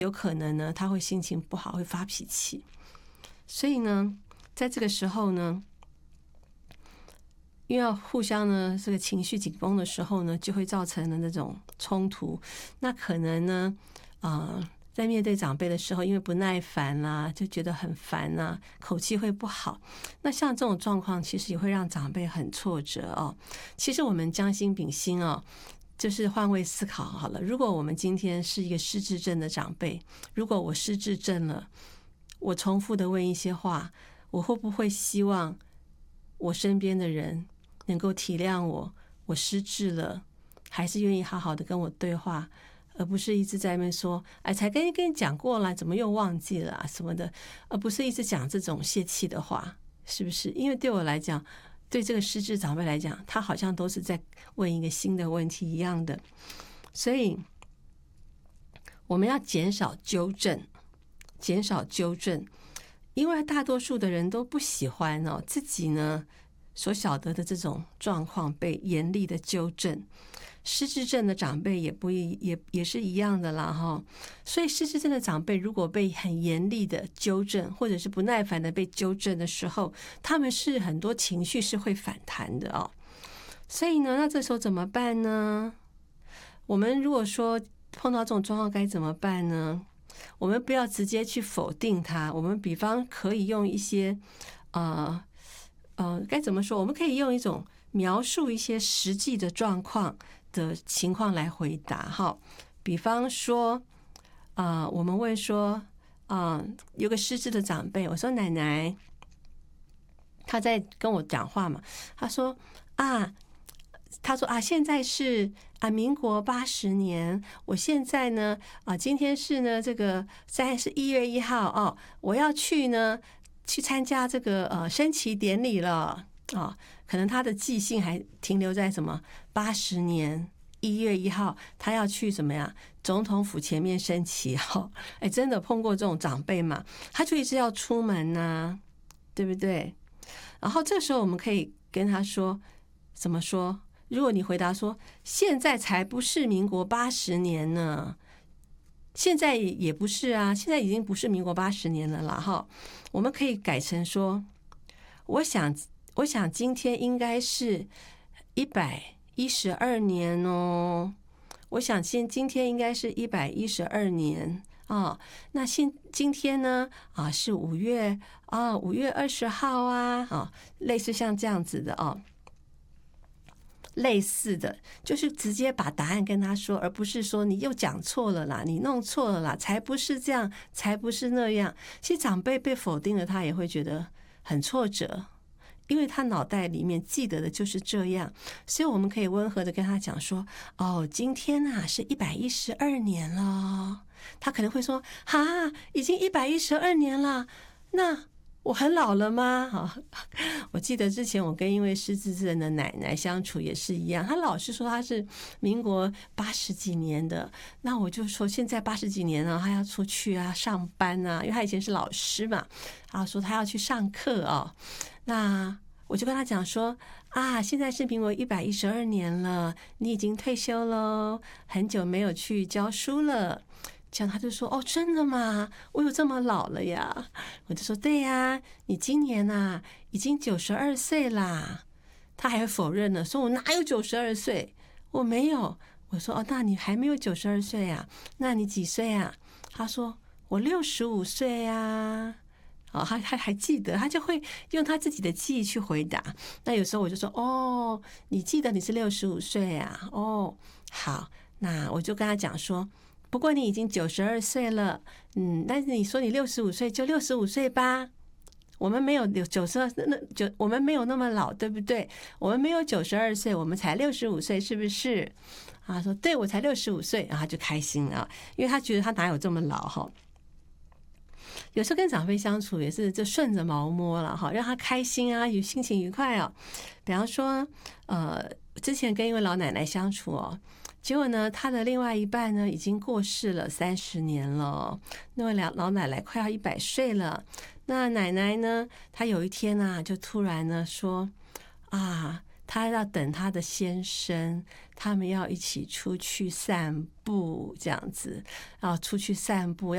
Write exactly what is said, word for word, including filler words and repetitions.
有可能呢他会心情不好，会发脾气。所以呢在这个时候呢，因为要互相呢这个情绪紧绷的时候呢，就会造成了那种冲突。那可能呢呃在面对长辈的时候，因为不耐烦啦、啊，就觉得很烦啊，口气会不好。那像这种状况，其实也会让长辈很挫折哦。其实我们将心比心哦，就是换位思考好了。如果我们今天是一个失智症的长辈，如果我失智症了，我重复的问一些话，我会不会希望我身边的人能够体谅我，我失智了，还是愿意好好的跟我对话？而不是一直在那边说，哎，才跟你跟你讲过了，怎么又忘记了啊什么的，而不是一直讲这种泄气的话，是不是？因为对我来讲，对这个失智长辈来讲，他好像都是在问一个新的问题一样的，所以我们要减少纠正，减少纠正，因为大多数的人都不喜欢哦自己呢所晓得的这种状况被严厉的纠正。失智症的长辈也不也也是一样的啦哈，所以失智症的长辈如果被很严厉的纠正，或者是不耐烦的被纠正的时候，他们是很多情绪是会反弹的哦。所以呢，那这时候怎么办呢？我们如果说碰到这种状况该怎么办呢？我们不要直接去否定它，我们比方可以用一些呃呃该怎么说？我们可以用一种描述一些实际的状况的情况来回答哈。比方说啊、呃，我们问说啊、呃，有个失智的长辈，我说奶奶，他在跟我讲话嘛，他说啊，他说啊，现在是啊民国八十年，我现在呢啊今天是呢这个现在是一月一号哦，我要去呢去参加这个呃升旗典礼了啊，可能他的记性还停留在什么八十年一月一号，他要去什么呀？总统府前面升旗哈，哎，真的碰过这种长辈嘛？他就一直要出门呐、啊，对不对？然后这时候我们可以跟他说，怎么说？如果你回答说现在才不是民国八十年呢，现在也不是啊，现在已经不是民国八十年了啦哈。我们可以改成说，我想，我想今天应该是一百一十二年哦。我想今今天应该是一百一十二年啊。那现今天呢啊是五月啊五月二十号啊啊，类似像这样子的哦。类似的就是直接把答案跟他说，而不是说你又讲错了啦，你弄错了啦，才不是这样，才不是那样。其实长辈被否定了，他也会觉得很挫折，因为他脑袋里面记得的就是这样。所以我们可以温和的跟他讲说，哦，今天啊是一百一十二年了。他可能会说，哈，已经一百一十二年了，那我很老了吗？我记得之前我跟一位失智症的奶奶相处也是一样，她老是说她是民国八十几年的，那我就说现在八十几年了，她要出去啊上班啊，因为她以前是老师嘛，她说她要去上课哦。那我就跟她讲说啊，现在是民国一百一十二年了，你已经退休了，很久没有去教书了。这样他就说，哦，真的吗？我有这么老了呀？我就说对呀，你今年啊已经九十二岁啦。他还否认了，说我哪有九十二岁，我没有。我说哦，那你还没有九十二岁啊？那你几岁啊？他说我六十五岁啊。哦，他他还记得，他就会用他自己的记忆去回答。那有时候我就说，哦，你记得你是六十五岁啊？哦，好，那我就跟他讲说，不过你已经九十二岁了，嗯，但是你说你六十五岁就六十五岁吧。我们没有九十二，那九我们没有那么老，对不对？我们没有九十二岁，我们才六十五岁，是不是？啊，说对，我才六十五岁，然后他就开心啊，因为他觉得他哪有这么老哈。有时候跟长辈相处也是就顺着毛摸了哈，让他开心啊，有心情愉快啊。比方说，呃，之前跟一位老奶奶相处哦。结果呢，他的另外一半呢已经过世了三十年了，那位老老奶奶快要一百岁了。那奶奶呢，她有一天啊，就突然呢说啊，她要等她的先生，他们要一起出去散步，这样子，然后出去散步。